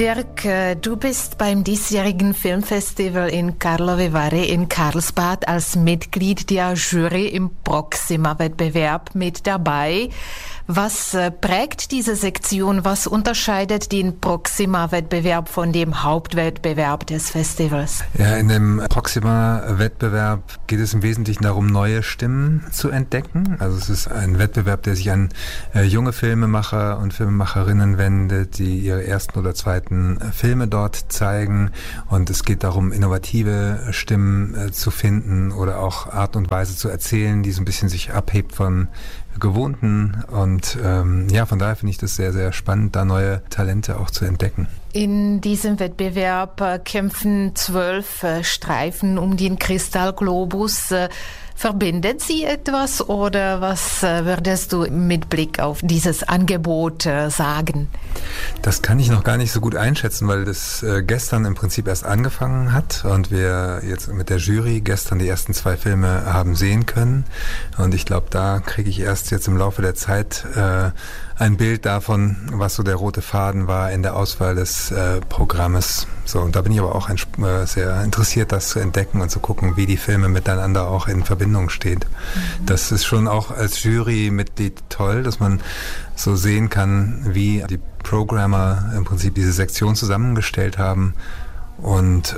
Dirk, du bist beim diesjährigen Filmfestival in Karlovy Vary in Karlsbad als Mitglied der Jury im Proxima-Wettbewerb mit dabei. Was prägt diese Sektion? Was unterscheidet den Proxima-Wettbewerb von dem Hauptwettbewerb des Festivals? Ja, in dem Proxima-Wettbewerb geht es im Wesentlichen darum, neue Stimmen zu entdecken. Also es ist ein Wettbewerb, der sich an junge Filmemacher und Filmemacherinnen wendet, die ihre ersten oder zweiten Filme dort zeigen. Und es geht darum, innovative Stimmen zu finden oder auch Art und Weise zu erzählen, die so ein bisschen sich abhebt von Gewohnten. Und von daher finde ich das sehr, sehr spannend, da neue Talente auch zu entdecken. In diesem Wettbewerb kämpfen 12 Streifen um den Kristallglobus. Verbindet sie etwas oder was würdest du mit Blick auf dieses Angebot sagen? Das kann ich noch gar nicht so gut einschätzen, weil das gestern im Prinzip erst angefangen hat und wir jetzt mit der Jury gestern die ersten 2 Filme haben sehen können. Und ich glaube, da kriege ich erst jetzt im Laufe der Zeit ein Bild davon, was so der rote Faden war in der Auswahl des Programmes. So, und da bin ich aber auch sehr interessiert, das zu entdecken und zu gucken, wie die Filme miteinander auch in Verbindung stehen. Das ist schon auch als Jurymitglied toll, dass man so sehen kann, wie die Programmer im Prinzip diese Sektion zusammengestellt haben und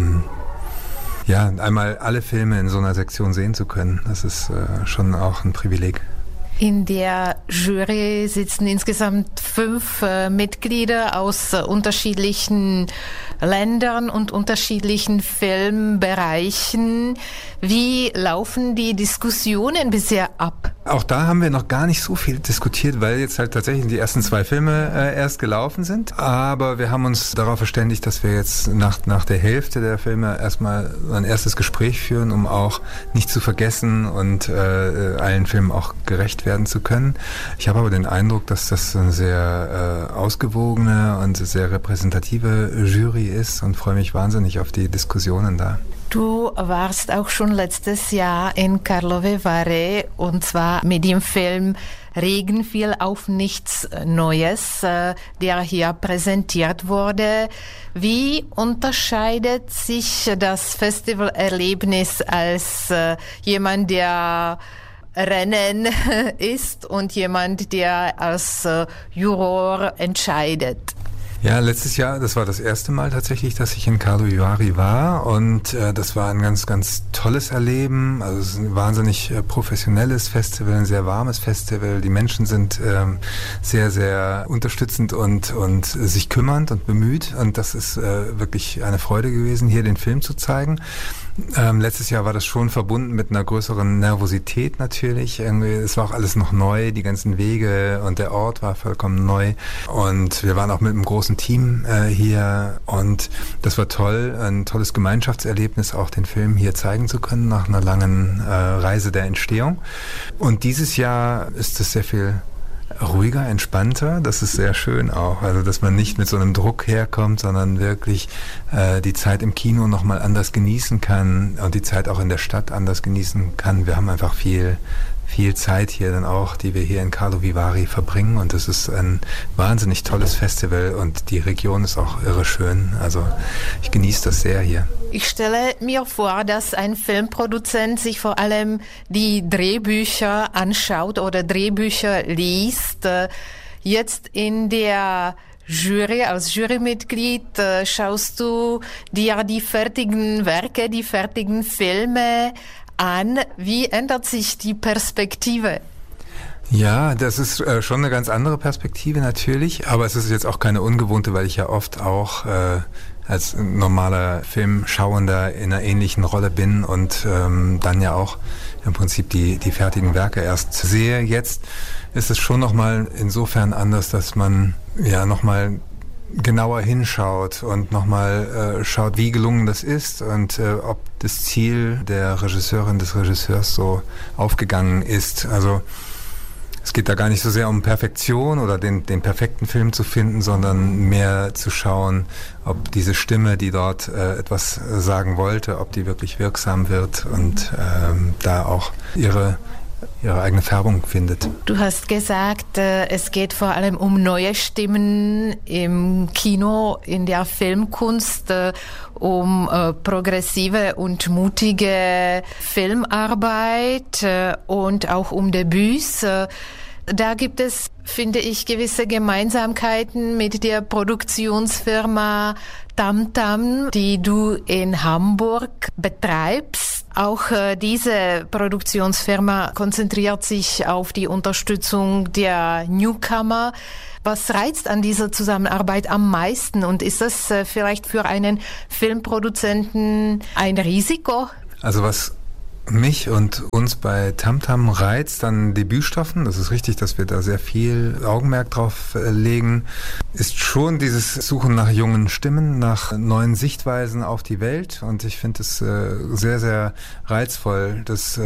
einmal alle Filme in so einer Sektion sehen zu können. Das ist schon auch ein Privileg. In der Jury sitzen insgesamt 5 Mitglieder aus unterschiedlichen Ländern und unterschiedlichen Filmbereichen. Wie laufen die Diskussionen bisher ab? Auch da haben wir noch gar nicht so viel diskutiert, weil jetzt halt tatsächlich die ersten 2 Filme erst gelaufen sind. Aber wir haben uns darauf verständigt, dass wir jetzt nach der Hälfte der Filme erstmal ein erstes Gespräch führen, um auch nicht zu vergessen und allen Filmen auch gerecht werden zu können. Ich habe aber den Eindruck, dass das eine sehr ausgewogene und sehr repräsentative Jury ist und freue mich wahnsinnig auf die Diskussionen da. Du warst auch schon letztes Jahr in Karlovy Vary und zwar mit dem Film Regen fiel auf nichts Neues, der hier präsentiert wurde. Wie unterscheidet sich das Festivalerlebnis als jemand, der Rennen ist und jemand, der als Juror entscheidet? Ja, letztes Jahr, das war das erste Mal tatsächlich, dass ich in Karlovy Vary war und das war ein ganz, ganz tolles Erleben. Also es ist ein wahnsinnig professionelles Festival, ein sehr warmes Festival. Die Menschen sind sehr, sehr unterstützend und sich kümmernd und bemüht und das ist wirklich eine Freude gewesen, hier den Film zu zeigen. Letztes Jahr war das schon verbunden mit einer größeren Nervosität natürlich. Irgendwie, es war auch alles noch neu, die ganzen Wege und der Ort war vollkommen neu. Und wir waren auch mit einem großen Team hier und das war toll, ein tolles Gemeinschaftserlebnis, auch den Film hier zeigen zu können nach einer langen Reise der Entstehung. Und dieses Jahr ist es sehr viel ruhiger, entspannter, das ist sehr schön auch, also dass man nicht mit so einem Druck herkommt, sondern wirklich die Zeit im Kino nochmal anders genießen kann und die Zeit auch in der Stadt anders genießen kann. Wir haben einfach viel Zeit hier dann auch, die wir hier in Karlovy Vary verbringen und das ist ein wahnsinnig tolles Festival und die Region ist auch irre schön, also ich genieße das sehr hier. Ich stelle mir vor, dass ein Filmproduzent sich vor allem die Drehbücher anschaut oder Drehbücher liest. Jetzt in der Jury, als Jurymitglied, schaust du dir die fertigen Werke, die fertigen Filme an. Wie ändert sich die Perspektive? Ja, das ist schon eine ganz andere Perspektive natürlich, aber es ist jetzt auch keine ungewohnte, weil ich ja oft auch als normaler Filmschauender in einer ähnlichen Rolle bin und dann ja auch im Prinzip die fertigen Werke erst sehe. Jetzt ist es schon nochmal insofern anders, dass man ja nochmal genauer hinschaut und nochmal schaut, wie gelungen das ist und ob das Ziel der Regisseurin, des Regisseurs so aufgegangen ist. Also es geht da gar nicht so sehr um Perfektion oder den perfekten Film zu finden, sondern mehr zu schauen, ob diese Stimme, die dort etwas sagen wollte, ob die wirklich wirksam wird und da auch ihre ihre eigene Färbung findet. Du hast gesagt, es geht vor allem um neue Stimmen im Kino, in der Filmkunst, um progressive und mutige Filmarbeit und auch um Debüts. Da gibt es, finde ich, gewisse Gemeinsamkeiten mit der Produktionsfirma Tamtam, die du in Hamburg betreibst. Auch diese Produktionsfirma konzentriert sich auf die Unterstützung der Newcomer. Was reizt an dieser Zusammenarbeit am meisten und ist das vielleicht für einen Filmproduzenten ein Risiko? Also was mich und uns bei Tamtam reizt an Debütstoffen, das ist richtig, dass wir da sehr viel Augenmerk drauf legen, ist schon dieses Suchen nach jungen Stimmen, nach neuen Sichtweisen auf die Welt und ich finde es sehr, sehr reizvoll, dass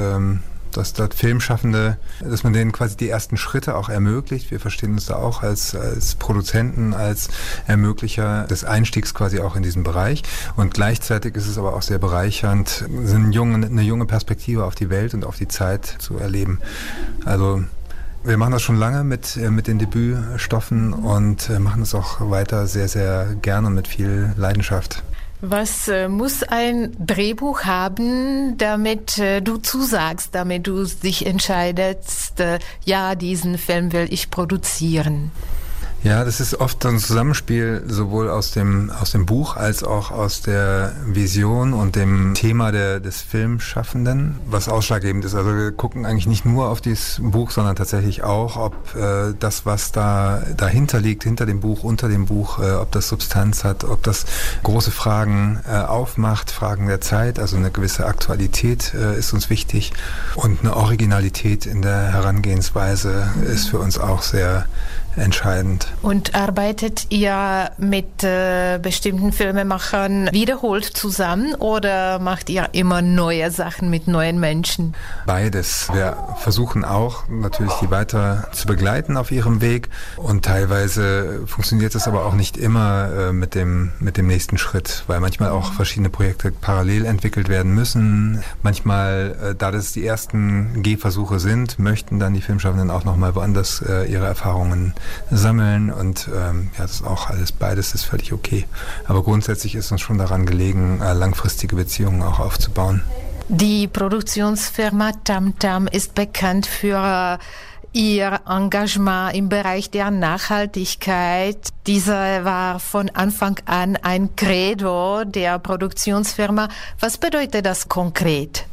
dort Filmschaffende, dass man denen quasi die ersten Schritte auch ermöglicht. Wir verstehen uns da auch als Produzenten, als Ermöglicher des Einstiegs quasi auch in diesen Bereich. Und gleichzeitig ist es aber auch sehr bereichernd, eine junge Perspektive auf die Welt und auf die Zeit zu erleben. Also wir machen das schon lange mit den Debütstoffen und machen es auch weiter sehr, sehr gerne und mit viel Leidenschaft. Was muss ein Drehbuch haben, damit du zusagst, damit du dich entscheidest, ja, diesen Film will ich produzieren? Ja, das ist oft ein Zusammenspiel sowohl aus dem Buch als auch aus der Vision und dem Thema des Filmschaffenden, was ausschlaggebend ist. Also wir gucken eigentlich nicht nur auf dieses Buch, sondern tatsächlich auch, ob das, was dahinter liegt, hinter dem Buch, unter dem Buch, ob das Substanz hat, ob das große Fragen aufmacht, Fragen der Zeit, also eine gewisse Aktualität ist uns wichtig und eine Originalität in der Herangehensweise ist für uns auch sehr entscheidend. Und arbeitet ihr mit bestimmten Filmemachern wiederholt zusammen oder macht ihr immer neue Sachen mit neuen Menschen? Beides. Wir versuchen auch natürlich die weiter zu begleiten auf ihrem Weg und teilweise funktioniert es aber auch nicht immer mit dem nächsten Schritt, weil manchmal auch verschiedene Projekte parallel entwickelt werden müssen. Manchmal, da das die ersten Gehversuche sind, möchten dann die Filmschaffenden auch nochmal woanders ihre Erfahrungen sammeln und das ist auch beides ist völlig okay. Aber grundsätzlich ist uns schon daran gelegen, langfristige Beziehungen auch aufzubauen. Die Produktionsfirma Tamtam ist bekannt für ihr Engagement im Bereich der Nachhaltigkeit. Dieser war von Anfang an ein Credo der Produktionsfirma. Was bedeutet das konkret?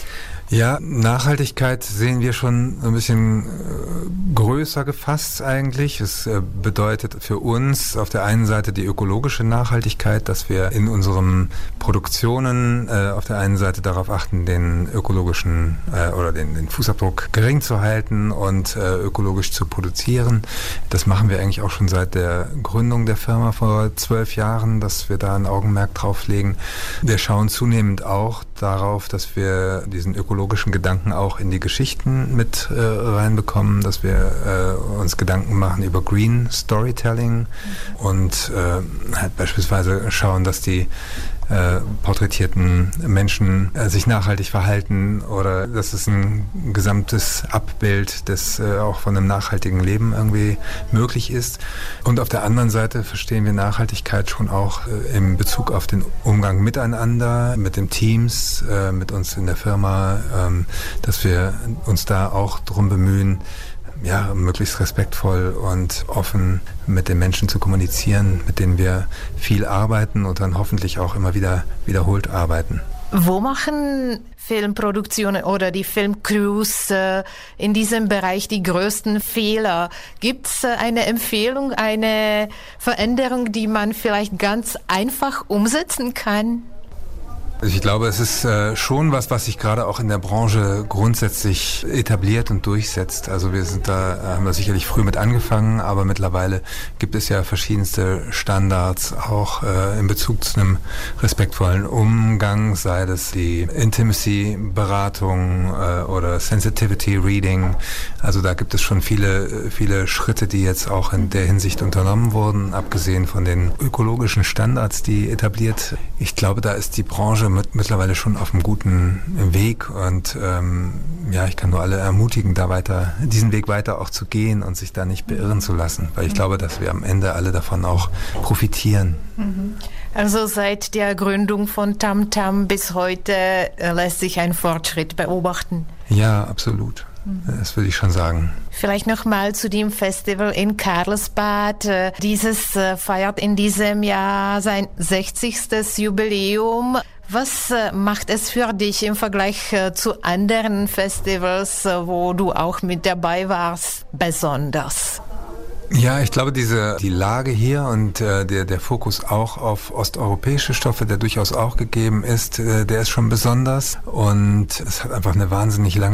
Ja, Nachhaltigkeit sehen wir schon ein bisschen größer gefasst eigentlich. Es bedeutet für uns auf der einen Seite die ökologische Nachhaltigkeit, dass wir in unseren Produktionen auf der einen Seite darauf achten, den ökologischen oder den Fußabdruck gering zu halten und ökologisch zu produzieren. Das machen wir eigentlich auch schon seit der Gründung der Firma vor 12 Jahren, dass wir da ein Augenmerk drauf legen. Wir schauen zunehmend auch darauf, dass wir diesen ökologischen Gedanken auch in die Geschichten mit reinbekommen, dass wir uns Gedanken machen über Green Storytelling und halt beispielsweise schauen, dass die porträtierten Menschen sich nachhaltig verhalten oder dass es ein gesamtes Abbild des auch von einem nachhaltigen Leben irgendwie möglich ist. Und auf der anderen Seite verstehen wir Nachhaltigkeit schon auch in Bezug auf den Umgang miteinander, mit den Teams, mit uns in der Firma, dass wir uns da auch drum bemühen, ja, möglichst respektvoll und offen mit den Menschen zu kommunizieren, mit denen wir viel arbeiten und dann hoffentlich auch immer wieder wiederholt arbeiten. Wo machen Filmproduktionen oder die Filmcrews in diesem Bereich die größten Fehler? Gibt es eine Empfehlung, eine Veränderung, die man vielleicht ganz einfach umsetzen kann? Ich glaube, es ist schon was sich gerade auch in der Branche grundsätzlich etabliert und durchsetzt. Also wir haben da sicherlich früh mit angefangen, aber mittlerweile gibt es ja verschiedenste Standards, auch in Bezug zu einem respektvollen Umgang, sei das die Intimacy-Beratung oder Sensitivity-Reading. Also da gibt es schon viele Schritte, die jetzt auch in der Hinsicht unternommen wurden, abgesehen von den ökologischen Standards, die etabliert. Ich glaube, da ist die Branche mittlerweile schon auf einem guten Weg und ich kann nur alle ermutigen, diesen Weg weiter auch zu gehen und sich da nicht beirren zu lassen, weil ich glaube, dass wir am Ende alle davon auch profitieren. Also seit der Gründung von Tamtam bis heute lässt sich ein Fortschritt beobachten. Ja, absolut. Das würde ich schon sagen. Vielleicht nochmal zu dem Festival in Karlsbad. Dieses feiert in diesem Jahr sein 60. Jubiläum. Was macht es für dich im Vergleich zu anderen Festivals, wo du auch mit dabei warst, besonders? Ja, ich glaube, die Lage hier und der Fokus auch auf osteuropäische Stoffe, der durchaus auch gegeben ist, der ist schon besonders und es hat einfach eine wahnsinnig lange